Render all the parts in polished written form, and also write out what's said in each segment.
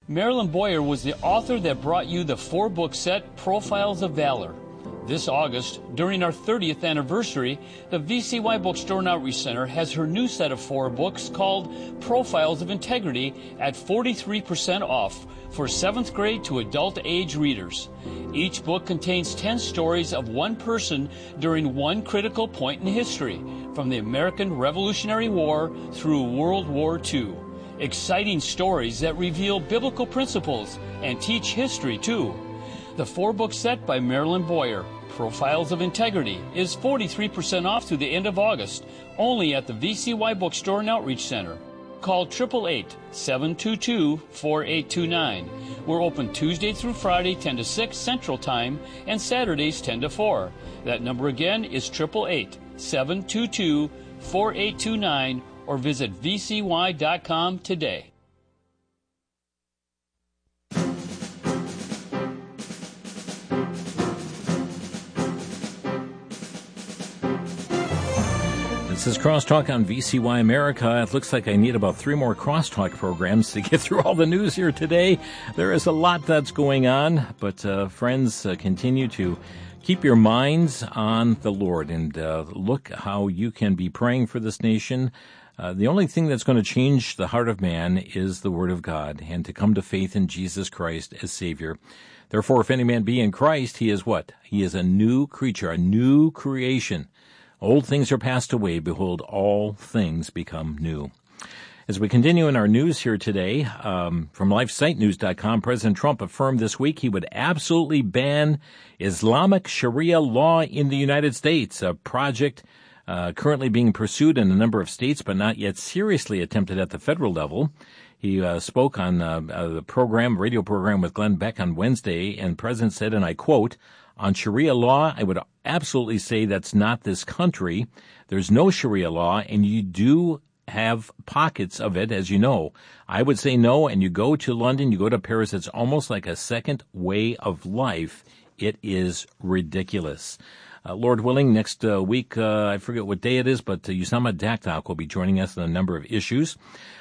Marilyn Boyer was the author that brought you the 4-book set Profiles of Valor. This August, during our 30th anniversary, the VCY Bookstore and Outreach Center has her new set of 4 books called Profiles of Integrity at 43% off for 7th grade to adult age readers. Each book contains 10 stories of one person during one critical point in history, from the American Revolutionary War through World War II. Exciting stories that reveal biblical principles and teach history, too. The 4-book set by Marilyn Boyer, Profiles of Integrity, is 43% off through the end of August, only at the VCY Bookstore and Outreach Center. Call 888-722-4829. We're open Tuesday through Friday, 10 to 6 Central Time, and Saturdays, 10 to 4. That number again is 888-722-4829, or visit vcy.com today. This is Crosstalk on VCY America. It looks like I need about 3 more Crosstalk programs to get through all the news here today. There is a lot that's going on, but friends, continue to keep your minds on the Lord and look how you can be praying for this nation. The only thing that's going to change the heart of man is the Word of God, and to come to faith in Jesus Christ as Savior. Therefore, if any man be in Christ, he is what? He is a new creature, a new creation. Old things are passed away. Behold, all things become new. As we continue in our news here today, from LifeSiteNews.com, President Trump affirmed this week he would absolutely ban Islamic Sharia law in the United States, a project currently being pursued in a number of states, but not yet seriously attempted at the federal level. He spoke on the radio program with Glenn Beck on Wednesday, and the President said, and I quote, "On Sharia law, I would absolutely say that's not this country. There's no Sharia law, and you do have pockets of it, as you know. I would say no, and you go to London, you go to Paris, it's almost like a second way of life. It is ridiculous." Lord willing, next week, I forget what day it is, but Usama Daktak will be joining us on a number of issues.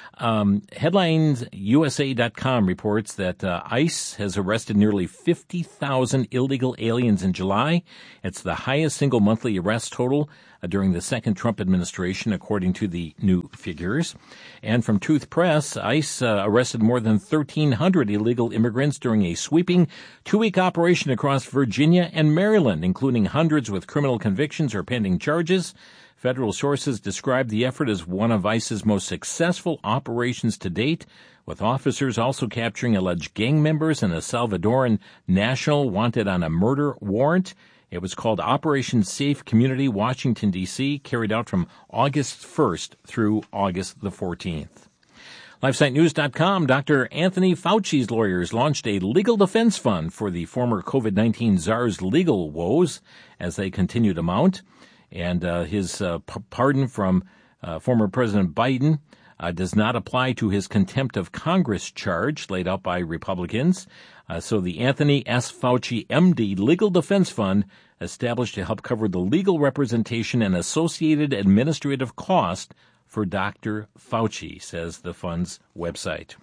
HeadlinesUSA.com reports that ICE has arrested nearly 50,000 illegal aliens in July. It's the highest single monthly arrest total during the second Trump administration, according to the new figures. And from Truth Press, ICE arrested more than 1,300 illegal immigrants during a sweeping 2-week operation across Virginia and Maryland, including hundreds with criminal convictions or pending charges. Federal sources describe the effort as one of ICE's most successful operations to date, with officers also capturing alleged gang members and a Salvadoran national wanted on a murder warrant. It was called Operation Safe Community, Washington, D.C., carried out from August 1st through August the 14th. LifeSiteNews.com, Dr. Anthony Fauci's lawyers launched a legal defense fund for the former COVID-19 czar's legal woes as they continue to mount. And his pardon from former President Biden does not apply to his contempt of Congress charge laid out by Republicans. So the Anthony S. Fauci, M.D. Legal Defense Fund, established to help cover the legal representation and associated administrative cost for Dr. Fauci, says the fund's website.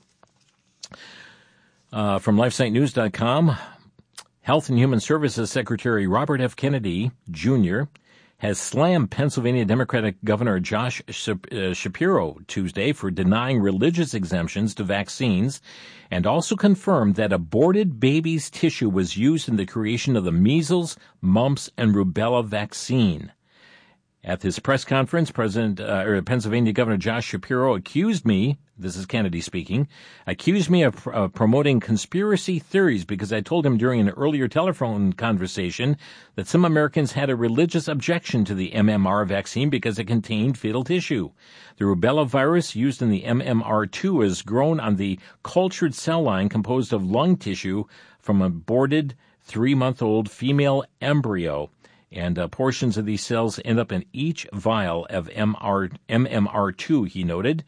From LifeSiteNews.com, Health and Human Services Secretary Robert F. Kennedy, Jr., has slammed Pennsylvania Democratic Governor Josh Shapiro Tuesday for denying religious exemptions to vaccines, and also confirmed that aborted babies' tissue was used in the creation of the measles, mumps, and rubella vaccine. At this press conference, Pennsylvania Governor Josh Shapiro accused me, this is Kennedy speaking, accused me of promoting conspiracy theories because I told him during an earlier telephone conversation that some Americans had a religious objection to the MMR vaccine because it contained fetal tissue. The rubella virus used in the MMR2 is grown on the cultured cell line composed of lung tissue from an aborted 3-month-old female embryo. And portions of these cells end up in each vial of MMR2, he noted.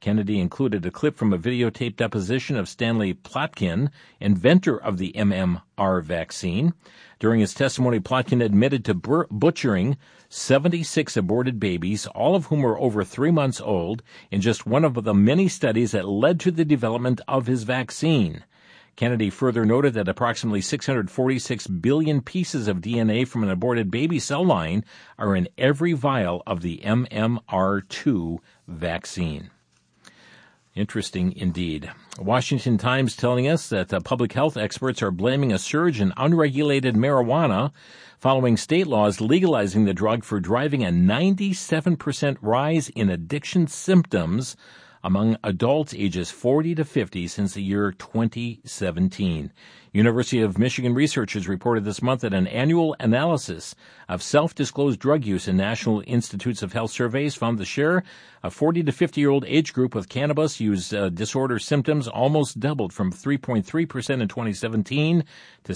Kennedy included a clip from a videotaped deposition of Stanley Plotkin, inventor of the MMR vaccine. During his testimony, Plotkin admitted to butchering 76 aborted babies, all of whom were over 3 months old, in just one of the many studies that led to the development of his vaccine. Kennedy further noted that approximately 646 billion pieces of DNA from an aborted baby cell line are in every vial of the MMR2 vaccine. Interesting indeed. Washington Times telling us that public health experts are blaming a surge in unregulated marijuana following state laws legalizing the drug for driving a 97% rise in addiction symptoms among adults ages 40 to 50 since the year 2017. University of Michigan researchers reported this month that an annual analysis of self-disclosed drug use in National Institutes of Health surveys found the share of 40 to 50-year-old age group with cannabis use disorder symptoms almost doubled from 3.3% in 2017 to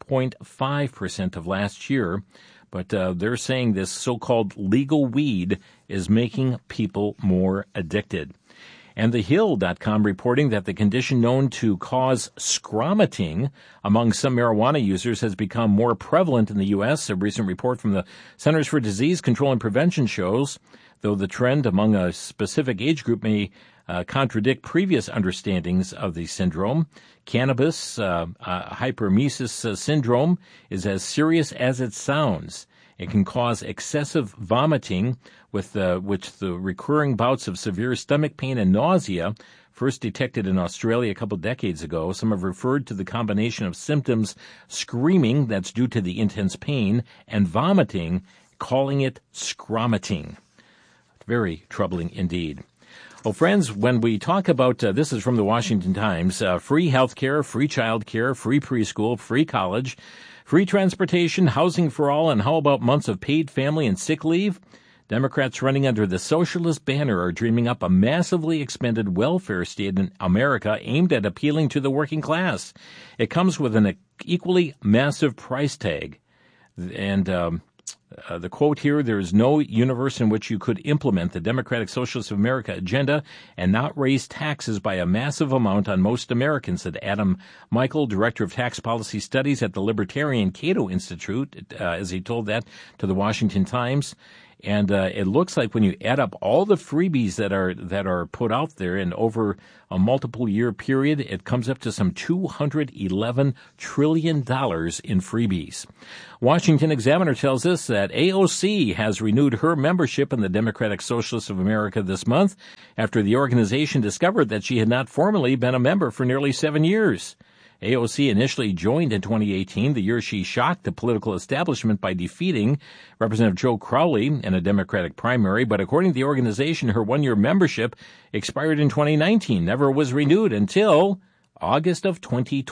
6.5% of last year. But they're saying this so-called legal weed is making people more addicted. And TheHill.com reporting that the condition known to cause scromating among some marijuana users has become more prevalent in the U.S. A recent report from the Centers for Disease Control and Prevention shows, though the trend among a specific age group may contradict previous understandings of the syndrome, cannabis hyperemesis syndrome is as serious as it sounds. It can cause excessive vomiting, with which the recurring bouts of severe stomach pain and nausea, first detected in Australia a couple decades ago. Some have referred to the combination of symptoms, screaming, that's due to the intense pain, and vomiting, calling it scromating. Very troubling indeed. Well, friends, when we talk about, this is from the Washington Times, free health care, free child care, free preschool, free college, free transportation, housing for all, and how about months of paid family and sick leave? Democrats running under the socialist banner are dreaming up a massively expanded welfare state in America aimed at appealing to the working class. It comes with an equally massive price tag. And the quote here, there is no universe in which you could implement the Democratic Socialists of America agenda and not raise taxes by a massive amount on most Americans, said Adam Michael, Director of Tax Policy Studies at the Libertarian Cato Institute, as he told that to the Washington Times. And it looks like when you add up all the freebies that are put out there and over a multiple year period, it comes up to some $211 trillion in freebies. Washington Examiner tells us that AOC has renewed her membership in the Democratic Socialists of America this month after the organization discovered that she had not formally been a member for nearly 7 years. AOC initially joined in 2018, the year she shocked the political establishment by defeating Representative Joe Crowley in a Democratic primary, but according to the organization, her one-year membership expired in 2019, never was renewed until August of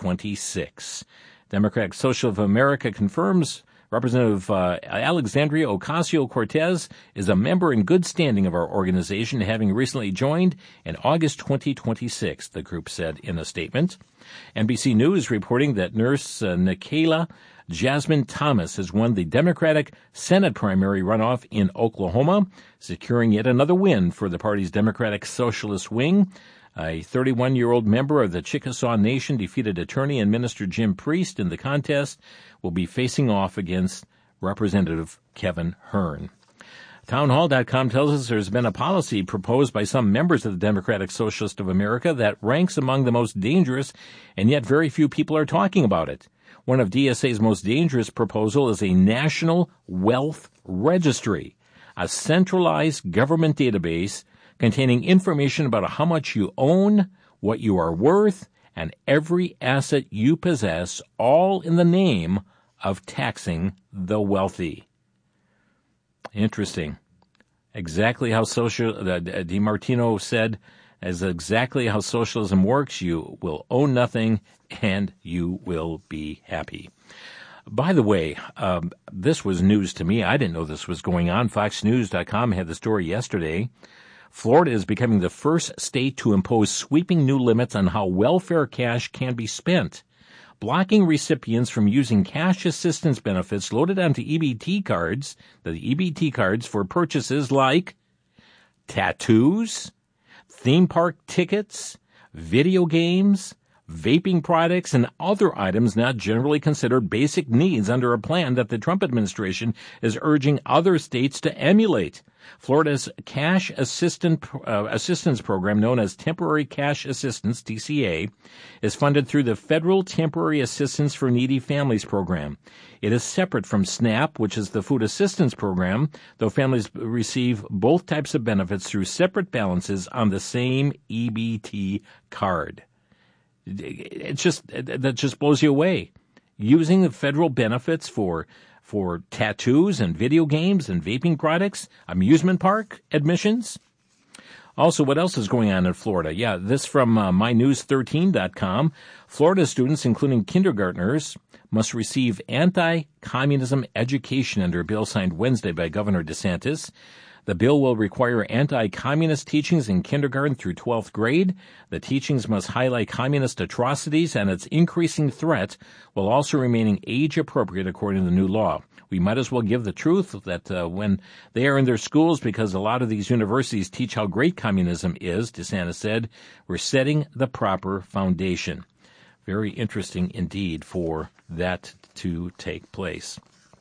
2026. Democratic Socialists of America confirms Representative Alexandria Ocasio-Cortez is a member in good standing of our organization, having recently joined in August 2026, the group said in a statement. NBC News reporting that nurse Nikayla Jasmine Thomas has won the Democratic Senate primary runoff in Oklahoma, securing yet another win for the party's Democratic Socialist wing. A 31-year-old member of the Chickasaw Nation defeated attorney and minister Jim Priest in the contest, will be facing off against Representative Kevin Hern. Townhall.com tells us there's been a policy proposed by some members of the Democratic Socialist of America that ranks among the most dangerous, and yet very few people are talking about it. One of DSA's most dangerous proposal is a national wealth registry, a centralized government database containing information about how much you own, what you are worth, and every asset you possess, all in the name of taxing the wealthy. Interesting. Exactly how DiMartino said, as exactly how socialism works. You will own nothing and you will be happy. By the way, this was news to me. I didn't know this was going on. FoxNews.com had the story yesterday. Florida is becoming the first state to impose sweeping new limits on how welfare cash can be spent, blocking recipients from using cash assistance benefits loaded onto EBT cards, the EBT cards for purchases like tattoos, theme park tickets, video games, vaping products, and other items not generally considered basic needs under a plan that the Trump administration is urging other states to emulate. Florida's cash assistance program, known as Temporary Cash Assistance, TCA, is funded through the Federal Temporary Assistance for Needy Families program. It is separate from SNAP, which is the food assistance program, though families receive both types of benefits through separate balances on the same EBT card. That just blows you away. Using the federal benefits for tattoos and video games and vaping products, amusement park admissions. Also, what else is going on in Florida? Yeah, this from mynews13.com. Florida students, including kindergartners, must receive anti-communism education under a bill signed Wednesday by Governor DeSantis. The bill will require anti-communist teachings in kindergarten through 12th grade. The teachings must highlight communist atrocities and its increasing threat, while also remaining age-appropriate according to the new law. We might as well give the truth that when they are in their schools, because a lot of these universities teach how great communism is, DeSantis said, we're setting the proper foundation. Very interesting indeed for that to take place.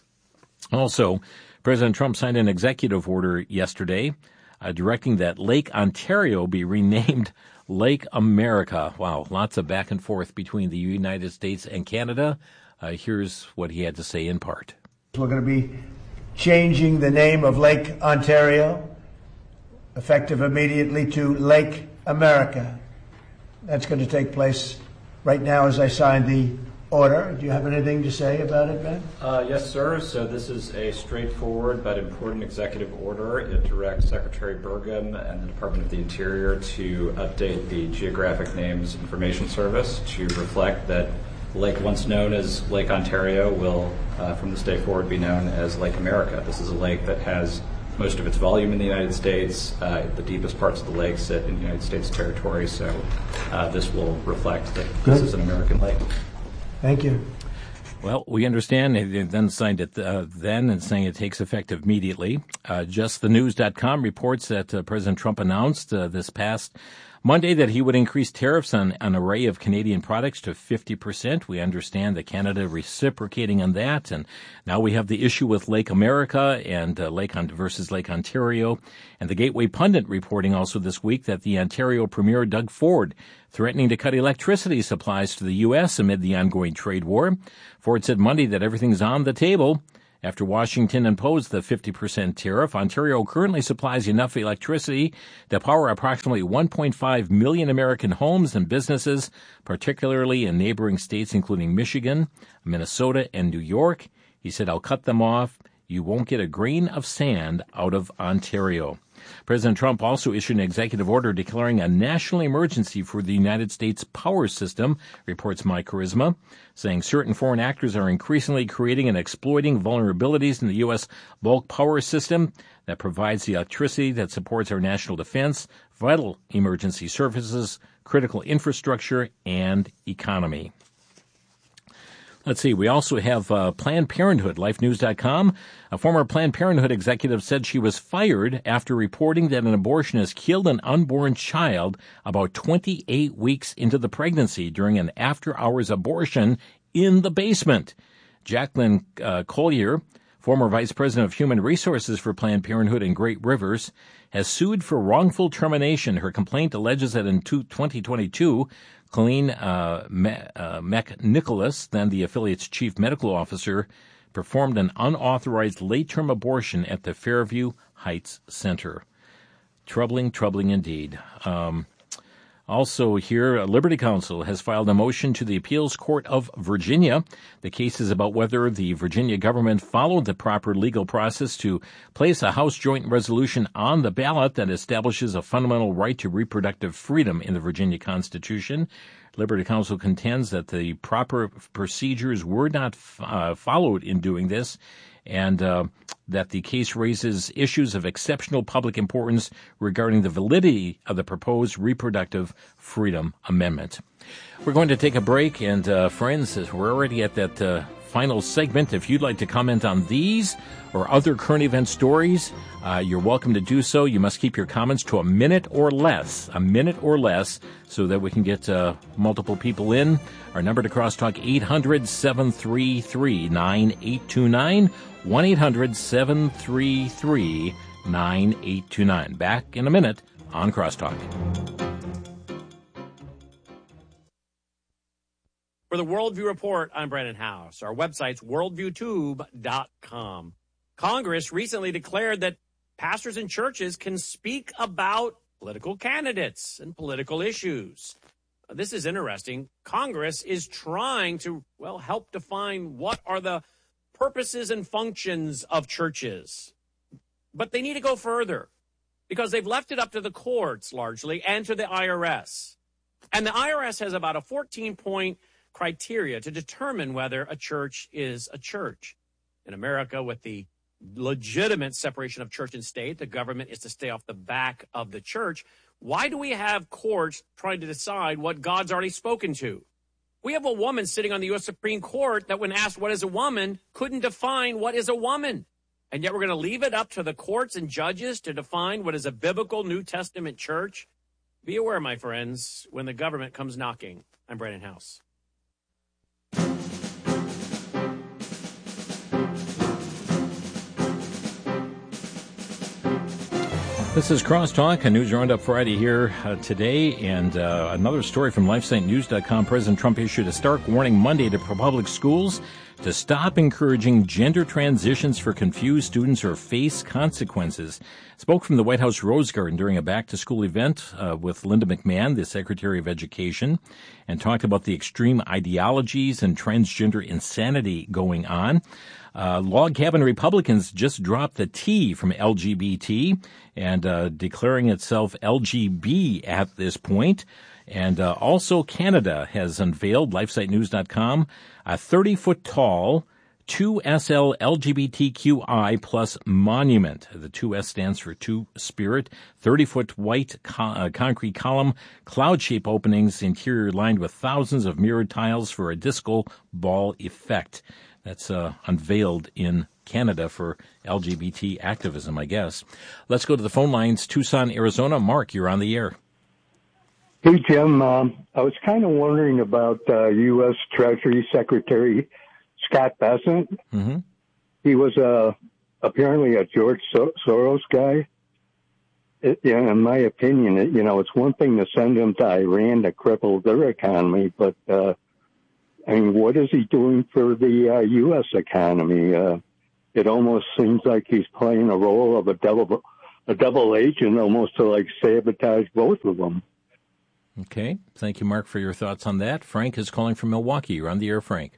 Also, President Trump signed an executive order yesterday directing that Lake Ontario be renamed Lake America. Wow, lots of back and forth between the United States and Canada. Here's what he had to say in part. We're going to be changing the name of Lake Ontario, effective immediately, to Lake America. That's going to take place right now as I sign the order. Do you have anything to say about it, Ben? Yes, sir. So this is a straightforward but important executive order. It directs Secretary Burgum and the Department of the Interior to update the Geographic Names Information Service to reflect that the lake once known as Lake Ontario will, from this day forward, be known as Lake America. This is a lake that has most of its volume in the United States. The deepest parts of the lake sit in the United States territory, so this will reflect that this is an American lake. Thank you. Well, we understand they then signed it then and saying it takes effect immediately. JustTheNews.com reports that President Trump announced this past Monday that he would increase tariffs on an array of Canadian products to 50%. We understand that Canada reciprocating on that. And now we have the issue with Lake America and versus Lake Ontario. And the Gateway Pundit reporting also this week that the Ontario Premier Doug Ford threatening to cut electricity supplies to the U.S. amid the ongoing trade war. Ford said Monday that everything's on the table. After Washington imposed the 50% tariff, Ontario currently supplies enough electricity to power approximately 1.5 million American homes and businesses, particularly in neighboring states including Michigan, Minnesota, and New York. He said, I'll cut them off. You won't get a grain of sand out of Ontario. President Trump also issued an executive order declaring a national emergency for the United States power system, reports My Charisma, saying certain foreign actors are increasingly creating and exploiting vulnerabilities in the U.S. bulk power system that provides the electricity that supports our national defense, vital emergency services, critical infrastructure, and economy. Let's see. We also have Planned Parenthood, LifeNews.com. A former Planned Parenthood executive said she was fired after reporting that an abortionist killed an unborn child about 28 weeks into the pregnancy during an after-hours abortion in the basement. Jacqueline Collier, former vice president of human resources for Planned Parenthood in Great Rivers, has sued for wrongful termination. Her complaint alleges that in 2022, Colleen McNicholas, then the affiliate's chief medical officer, performed an unauthorized late-term abortion at the Fairview Heights Center. Troubling indeed. Also here, Liberty Counsel has filed a motion to the Appeals Court of Virginia. The case is about whether the Virginia government followed the proper legal process to place a House Joint Resolution on the ballot that establishes a fundamental right to reproductive freedom in the Virginia Constitution. Liberty Counsel contends that the proper procedures were not followed in doing this, and that the case raises issues of exceptional public importance regarding the validity of the proposed Reproductive Freedom Amendment. We're going to take a break, and friends, we're already at that final segment. If you'd like to comment on these or other current event stories, you're welcome to do so. You must keep your comments to a minute or less, so that we can get multiple people in. Our number to crosstalk, 800-733-9829, 1-800-733-9829. Back in a minute on Crosstalk. For the Worldview Report, I'm Brandon House. Our website's worldviewtube.com. Congress recently declared that pastors and churches can speak about political candidates and political issues. This is interesting. Congress is trying to, help define what are the purposes and functions of churches. But they need to go further because they've left it up to the courts largely and to the IRS. And the IRS has about a 14-point criteria to determine whether a church is a church. In America, with the legitimate separation of church and state, the government is to stay off the back of the church. Why do we have courts trying to decide what God's already spoken to? We have a woman sitting on the U.S. Supreme Court that, when asked what is a woman, couldn't define what is a woman. And yet we're going to leave it up to the courts and judges to define what is a biblical New Testament church. Be aware, my friends, when the government comes knocking. I'm Brandon House. This is Crosstalk, a news roundup Friday here today, and another story from LifeSiteNews.com. President Trump issued a stark warning Monday to public schools to stop encouraging gender transitions for confused students or face consequences. Spoke from the White House Rose Garden during a back-to-school event with Linda McMahon, the Secretary of Education, and talked about the extreme ideologies and transgender insanity going on. Log cabin Republicans just dropped the T from LGBT and declaring itself LGB at this point. And also Canada has unveiled, LifeSiteNews.com, a 30-foot tall 2SL LGBTQI plus monument. The 2S stands for Two Spirit. 30-foot white concrete column, cloud-shaped openings, interior lined with thousands of mirrored tiles for a disco ball effect. That's unveiled in Canada for LGBT activism, I guess. Let's go to the phone lines. Tucson, Arizona. Mark, you're on the air. Hey, Jim. I was kind of wondering about U.S. Treasury Secretary Scott Bessent. Mm-hmm. He was apparently a George Soros guy. In my opinion, it's one thing to send him to Iran to cripple their economy, but what is he doing for the U.S. economy? It almost seems like he's playing a role of a double agent, almost to sabotage both of them. Okay. Thank you, Mark, for your thoughts on that. Frank is calling from Milwaukee. You're on the air, Frank.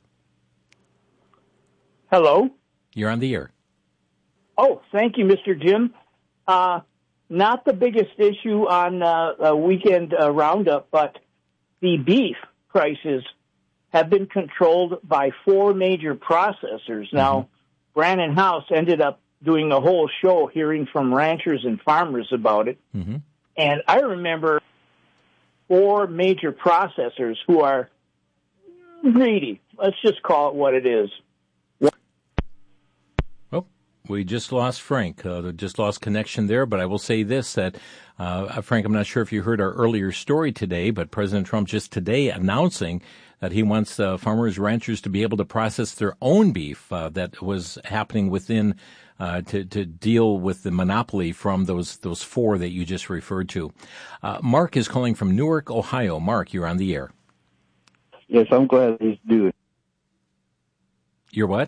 Hello? You're on the air. Oh, thank you, Mr. Jim. Not the biggest issue on a weekend roundup, but the beef prices have been controlled by 4 major processors. Now, Brandon House ended up doing a whole show hearing from ranchers and farmers about it. Mm-hmm. And I remember 4 major processors who are greedy. Let's just call it what it is. Well, we just lost Frank. Just lost connection there, but I will say this, that, Frank, I'm not sure if you heard our earlier story today, but President Trump just today announcing that he wants farmers, ranchers to be able to process their own beef that was happening within to deal with the monopoly from those 4 that you just referred to. Mark is calling from Newark, Ohio. Mark, you're on the air. Yes, I'm glad he's doing it. You're what?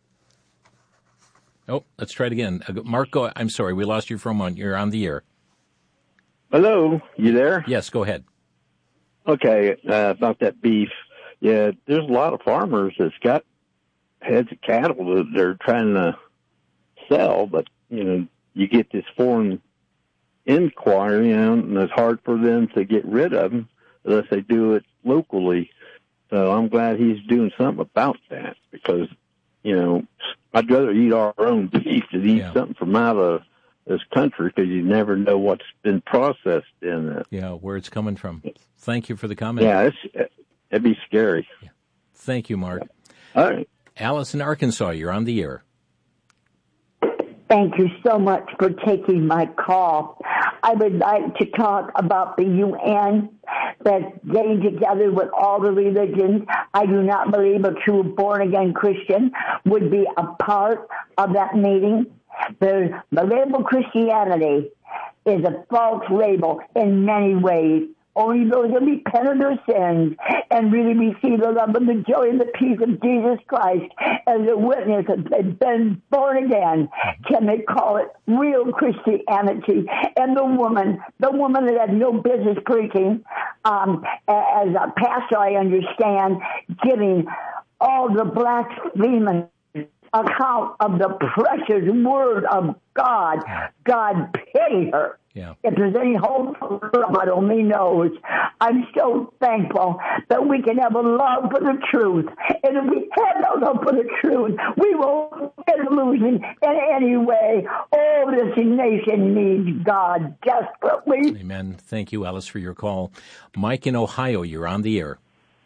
Oh, let's try it again. Mark, go. I'm sorry, we lost you for a moment. You're on the air. Hello, you there? Yes, go ahead. Okay, about that beef. Yeah, there's a lot of farmers that's got heads of cattle that they're trying to sell, but, you get this foreign inquiry, and it's hard for them to get rid of them unless they do it locally. So I'm glad he's doing something about that because, I'd rather eat our own beef than eat something from out of this country because you never know what's been processed in it. Yeah, where it's coming from. Thank you for the comment. Yeah, it'd be scary. Yeah. Thank you, Mark. All right. Alice in Arkansas, you're on the air. Thank you so much for taking my call. I would like to talk about the UN that's getting together with all the religions. I do not believe a true born-again Christian would be a part of that meeting. The label Christianity is a false label in many ways. Only those that repent of their sins and really receive the love and the joy and the peace of Jesus Christ as a witness that they've been born again can they call it real Christianity. And the woman that had no business preaching, as a pastor I understand, giving all the blasphemous account of the precious word of God. God pity her. Yeah. If there's any hope for her, God only knows. I'm so thankful that we can have a love for the truth. And if we have no love for the truth, we will get losing in any way. Oh, this nation needs God desperately. Amen. Thank you, Alice, for your call. Mike in Ohio, you're on the air.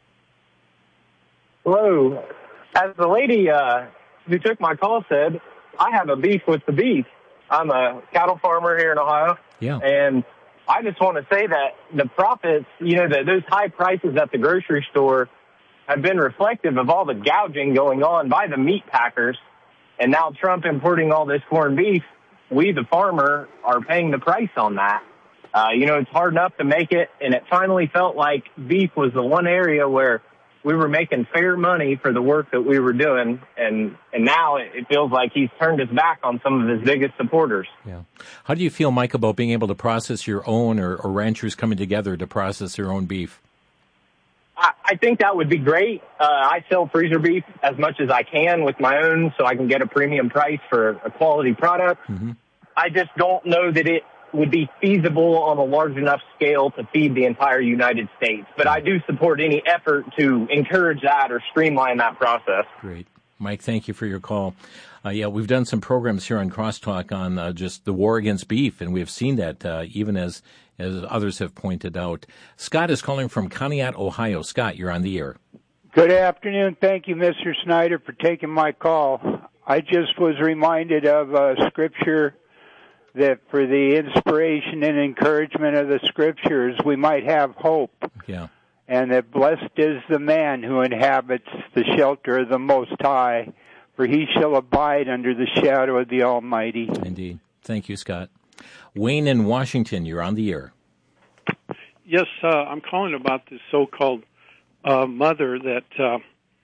Hello. As the lady who took my call said, I have a beef with the beef. I'm a cattle farmer here in Ohio. Yeah. And I just want to say that the profits, those high prices at the grocery store have been reflective of all the gouging going on by the meat packers. And now Trump importing all this corned beef, we, the farmer, are paying the price on that. It's hard enough to make it, and it finally felt like beef was the one area where we were making fair money for the work that we were doing, and now it feels like he's turned his back on some of his biggest supporters. Yeah. How do you feel, Mike, about being able to process your own or ranchers coming together to process their own beef? I think that would be great. I sell freezer beef as much as I can with my own so I can get a premium price for a quality product. Mm-hmm. I just don't know that it would be feasible on a large enough scale to feed the entire United States. But I do support any effort to encourage that or streamline that process. Great. Mike, thank you for your call. We've done some programs here on Crosstalk on just the war against beef, and we've seen that even as others have pointed out. Scott is calling from Conneaut, Ohio. Scott, you're on the air. Good afternoon. Thank you, Mr. Snyder, for taking my call. I just was reminded of a scripture that for the inspiration and encouragement of the scriptures, we might have hope. Yeah. And that blessed is the man who inhabits the shelter of the Most High, for he shall abide under the shadow of the Almighty. Indeed. Thank you, Scott. Wayne in Washington, you're on the air. Yes, I'm calling about this so-called mother that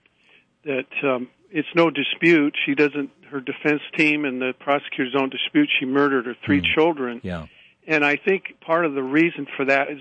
it's no dispute. She doesn't. Her defense team and the prosecutors don't dispute she murdered her three children. Yeah. And I think part of the reason for that is